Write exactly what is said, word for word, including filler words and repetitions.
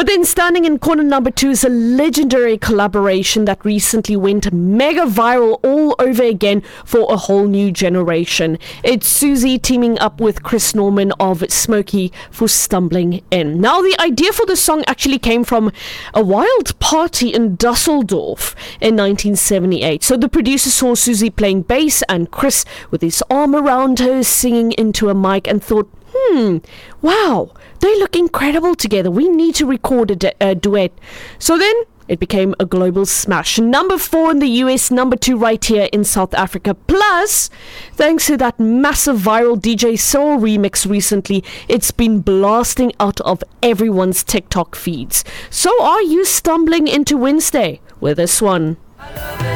But then standing in corner number two is a legendary collaboration that recently went mega viral all over again for a whole new generation. It's Susie teaming up with Chris Norman of Smokey for Stumbling In. Now, the idea for the song actually came from a wild party in Dusseldorf in nineteen seventy-eight. So the producer saw Susie playing bass and Chris with his arm around her singing into a mic and thought, hmm, wow, they look incredible together. We need to record a, du- a duet. So then it became a global smash. Number four in the U S, number two right here in South Africa. Plus, thanks to that massive viral D J Soul remix recently, it's been blasting out of everyone's TikTok feeds. So are you stumbling into Wednesday with this one?